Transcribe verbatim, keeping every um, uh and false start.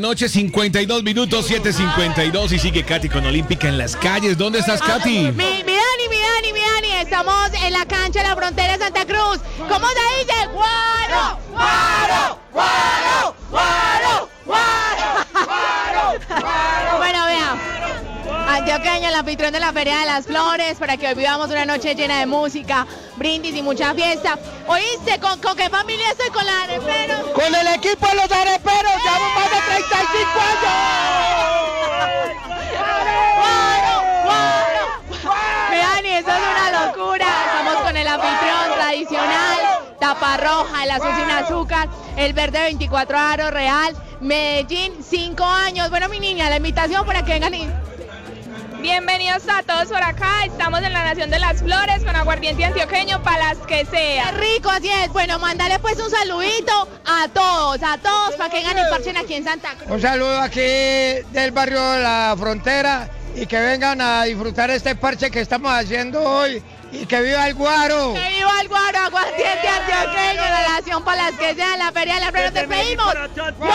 Noche cincuenta y dos minutos, siete cincuenta y dos y sigue Katy con Olímpica en las calles. ¿Dónde estás, Katy? Mi, mi Dani, mi Dani, mi Dani, estamos en la cancha de la frontera de Santa Cruz. ¿Cómo se dice? ¡Guaro! ¡Guaro! ¡Guaro! ¡Guaro! ¡Guaro! ¡Guaro! Bueno, vea. Antioqueño, el anfitrión de la Feria de las Flores, para que hoy vivamos una noche llena de música, brindis y mucha fiesta. ¿Oíste? ¿Con, con qué familia estoy? ¿Con la areperos? Con el equipo de los areperos, llevamos más de treinta y cinco años. ¡Guaro! ¡Guaro! Vean, eso es una locura. Estamos con el anfitrión tradicional, tapa roja, el azul sin azúcar, el verde veinticuatro aros real, Medellín, cinco años. Bueno, mi niña, la invitación para que vengan y... Bienvenidos a todos por acá, estamos en la Nación de las Flores con aguardiente antioqueño para las que sea. ¡Qué rico, así es! Bueno, mandale pues un saludito a todos, a todos, para que vengan y parchen aquí en Santa Cruz. Un saludo aquí del barrio de la Frontera y que vengan a disfrutar este parche que estamos haciendo hoy. Y que viva el guaro. ¡Que viva el guaro! Aguardiente antioqueño, la Nación para las que sea, la Feria de las Flores. ¡Nos despedimos!